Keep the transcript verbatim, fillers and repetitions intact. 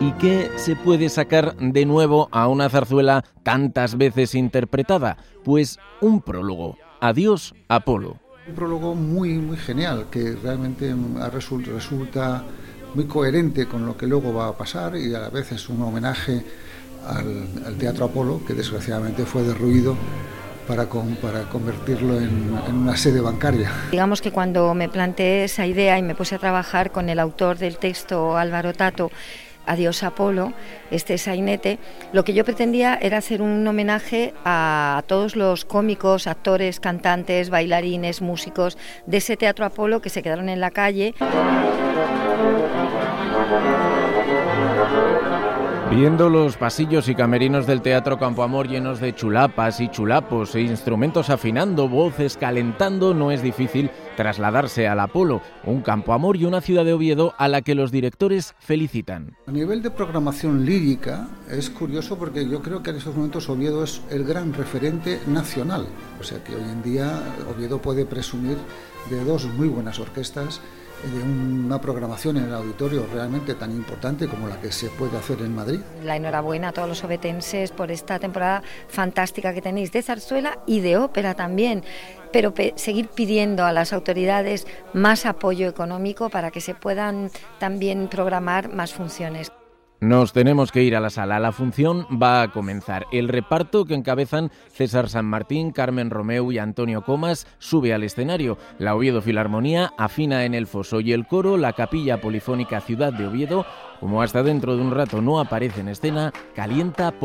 ¿Y qué se puede sacar de nuevo a una zarzuela tantas veces interpretada? Pues un prólogo. Adiós, Apolo. Un prólogo muy, muy genial, que realmente resulta muy coherente con lo que luego va a pasar y a la vez es un homenaje al, al Teatro Apolo, que desgraciadamente fue derruido para, con, para convertirlo en, en una sede bancaria. Digamos que cuando me planteé esa idea y me puse a trabajar con el autor del texto, Álvaro Tato, Adiós Apolo, este sainete, lo que yo pretendía era hacer un homenaje a todos los cómicos, actores, cantantes, bailarines, músicos de ese Teatro Apolo que se quedaron en la calle. Viendo los pasillos y camerinos del Teatro Campo Amor llenos de chulapas y chulapos e instrumentos afinando, voces calentando, no es difícil trasladarse al Apolo, un Campo Amor y una ciudad de Oviedo a la que los directores felicitan. A nivel de programación lírica es curioso porque yo creo que en estos momentos Oviedo es el gran referente nacional. O sea que hoy en día Oviedo puede presumir de dos muy buenas orquestas, de una programación en el auditorio realmente tan importante como la que se puede hacer en Madrid. La enhorabuena a todos los ovetenses por esta temporada fantástica que tenéis de zarzuela y de ópera también, pero pe- seguir pidiendo a las autoridades más apoyo económico para que se puedan también programar más funciones. Nos tenemos que ir a la sala. La función va a comenzar. El reparto que encabezan César San Martín, Carmen Romeu y Antonio Comas sube al escenario. La Oviedo Filarmonía afina en el foso y el coro, la Capilla Polifónica Ciudad de Oviedo, como hasta dentro de un rato no aparece en escena, calienta